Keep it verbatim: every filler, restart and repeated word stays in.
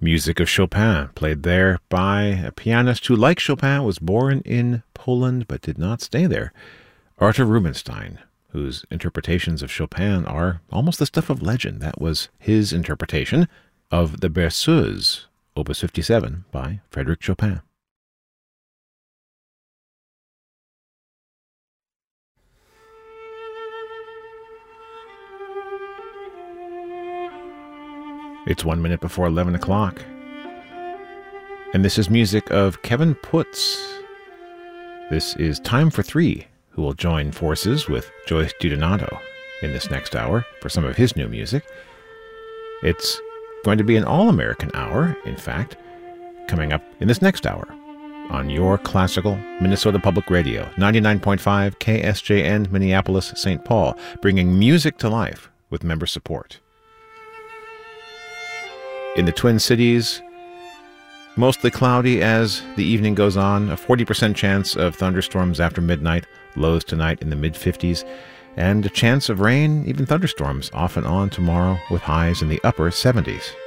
Music of Chopin, played there by a pianist who, like Chopin, was born in Poland but did not stay there, Artur Rubinstein, whose interpretations of Chopin are almost the stuff of legend. That was his interpretation of the Berceuse, Opus fifty-seven, by Frédéric Chopin. It's one minute before eleven o'clock. And this is music of Kevin Putz. This is Time for Three, who will join forces with Joyce DiDonato in this next hour for some of his new music. It's going to be an all-American hour, in fact, coming up in this next hour on your classical Minnesota Public Radio, ninety-nine point five K S J N, Minneapolis, Saint Paul, bringing music to life with member support. In the Twin Cities, mostly cloudy as the evening goes on, a forty percent chance of thunderstorms after midnight, lows tonight in the mid fifties, and a chance of rain, even thunderstorms, off and on tomorrow with highs in the upper seventies.